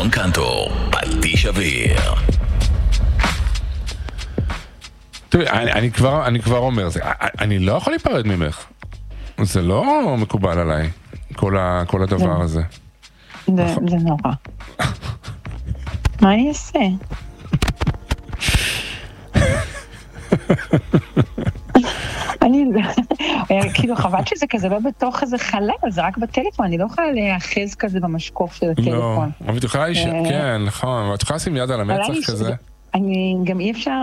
אלון קנטור, פטיש אוויר. תראי, אני כבר אומר, אני לא יכול להיפרד ממך. זה לא מקובל עליי, כל הדבר הזה. זה נורא. מה אני אעשה? כאילו חבל שזה כזה לא בתוך איזה חלל, זה רק בטלפון, אני לא יכולה להאחז כזה במשקוף של הטלפון. לא, אבל את יכולה, כן, נכון, אבל את יכולה לשים יד על המצח כזה. אני גם אי אפשר